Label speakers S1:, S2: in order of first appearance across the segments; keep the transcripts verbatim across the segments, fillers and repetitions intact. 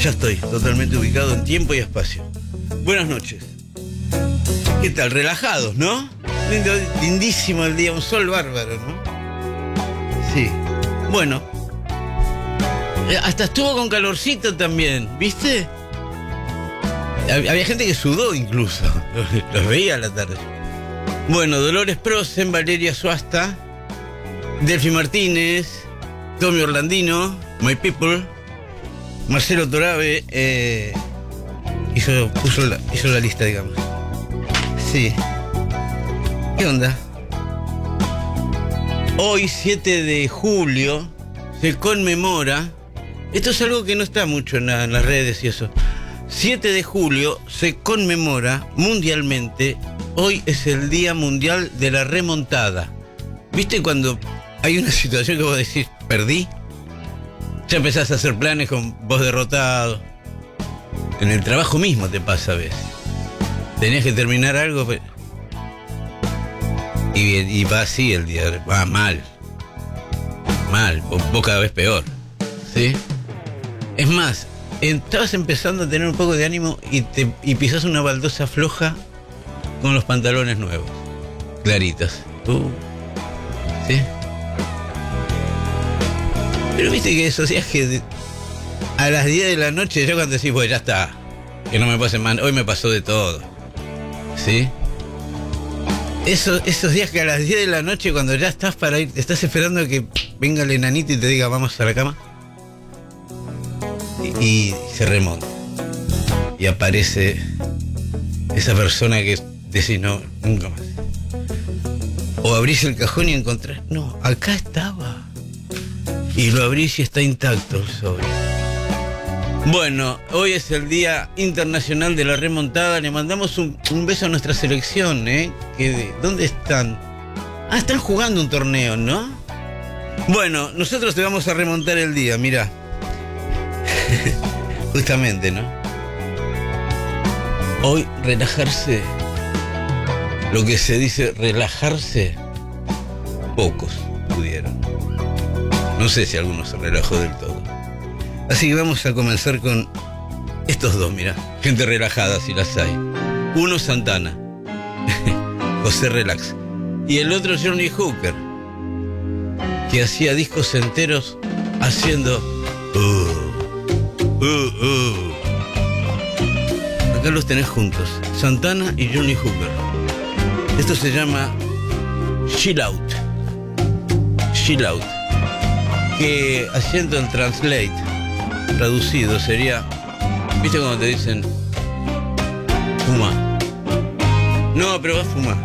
S1: Ya estoy totalmente ubicado en tiempo y espacio. Buenas noches. ¿Qué tal? Relajados, ¿no? Lindo, lindísimo el día, un sol bárbaro, ¿no? Sí. Bueno. Hasta estuvo con calorcito también, ¿viste? Había gente que sudó incluso. Los veía a la tarde. Bueno, Dolores Prosen, Valeria Suasta, Delphi Martínez, Tommy Orlandino, My People, Marcelo Torabe, eh, hizo, puso la, hizo la lista, digamos. Sí. ¿Qué onda? Hoy, siete de julio, se conmemora. Esto es algo que no está mucho en, la, en las redes y eso. siete de julio se conmemora mundialmente. Hoy es el Día Mundial de la Remontada. ¿Viste cuando hay una situación que vos decís, perdí? Ya empezás a hacer planes con vos derrotado. En el trabajo mismo te pasa a veces. Tenías que terminar algo y, y va así el día, va mal. Mal, vos, vos cada vez peor. ¿Sí? Es más, estabas empezando a tener un poco de ánimo y, te, y pisás una baldosa floja con los pantalones nuevos, claritas. Uh, ¿Sí? Pero viste que esos días que de, a las diez de la noche, ya cuando decís, pues ya está, que no me pase mal, hoy me pasó de todo. ¿Sí? Esos, esos días que a las diez de la noche, cuando ya estás para ir, estás esperando a que venga el enanito y te diga, vamos a la cama. Y, y se remonta. Y aparece esa persona que decís, no, nunca más. O abrís el cajón y encontrás, no, acá estaba. Y lo abrís y está intacto el sobre. Bueno, hoy es el Día Internacional de la Remontada. Le mandamos un, un beso a nuestra selección, ¿eh? Que, ¿dónde están? Ah, están jugando un torneo, ¿no? Bueno, nosotros te vamos a remontar el día, mirá. Justamente, ¿no? Hoy relajarse, lo que se dice relajarse, pocos pudieron. No sé si alguno se relajó del todo. Así que vamos a comenzar con estos dos, mirá. Gente relajada, si las hay. Uno, Santana. José Relax. Y el otro, Johnny Hooker, que hacía discos enteros haciendo... Uh, uh, uh. Acá los tenés juntos. Santana y Johnny Hooker. Esto se llama Chill Out. Chill Out. Que haciendo el translate, traducido, sería... ¿Viste cuando te dicen fuma? No, pero vas a fumar.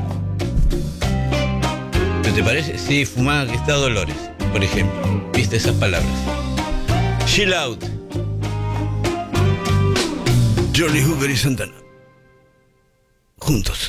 S1: ¿No te parece? Sí, fumá, que está Dolores, por ejemplo. ¿Viste esas palabras? Chill Out. Johnny Hooker y Santana. Juntos.